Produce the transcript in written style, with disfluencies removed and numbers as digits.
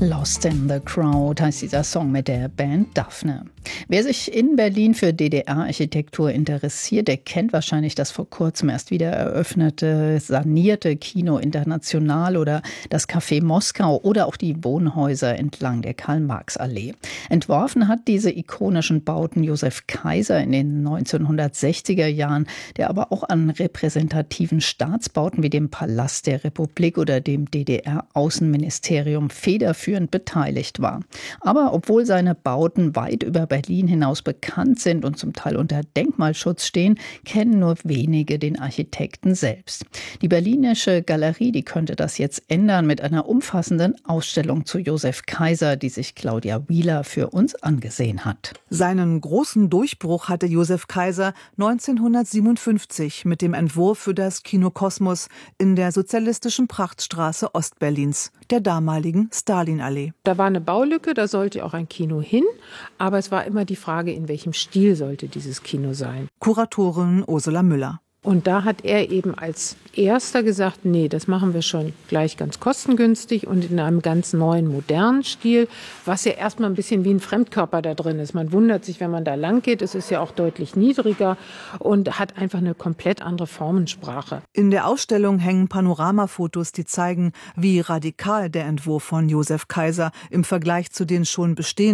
Lost in the Crowd heißt dieser Song mit der Band Daphne. Wer sich in Berlin für DDR-Architektur interessiert, der kennt wahrscheinlich das vor kurzem erst wieder eröffnete, sanierte Kino International oder das Café Moskau oder auch die Wohnhäuser entlang der Karl-Marx-Allee. Entworfen hat diese ikonischen Bauten Josef Kaiser in den 1960er Jahren, der aber auch an repräsentativen Staatsbauten wie dem Palast der Republik oder dem DDR-Außenministerium federführend beteiligt war. Aber obwohl seine Bauten weit über Berlin hinaus bekannt sind und zum Teil unter Denkmalschutz stehen, kennen nur wenige den Architekten selbst. Die Berlinische Galerie, die könnte das jetzt ändern mit einer umfassenden Ausstellung zu Josef Kaiser, die sich Claudia Wieler für uns angesehen hat. Seinen großen Durchbruch hatte Josef Kaiser 1957 mit dem Entwurf für das Kino Kosmos in der sozialistischen Prachtstraße Ostberlins, der damaligen Stalinallee. Da war eine Baulücke, da sollte auch ein Kino hin, aber es war immer die Frage, in welchem Stil sollte dieses Kino sein. Kuratorin Ursula Müller. Und da hat er eben als erster gesagt, nee, das machen wir schon gleich ganz kostengünstig und in einem ganz neuen, modernen Stil, was ja erstmal ein bisschen wie ein Fremdkörper da drin ist. Man wundert sich, wenn man da lang geht, es ist ja auch deutlich niedriger und hat einfach eine komplett andere Formensprache. In der Ausstellung hängen Panoramafotos, die zeigen, wie radikal der Entwurf von Josef Kaiser im Vergleich zu den schon bestehenden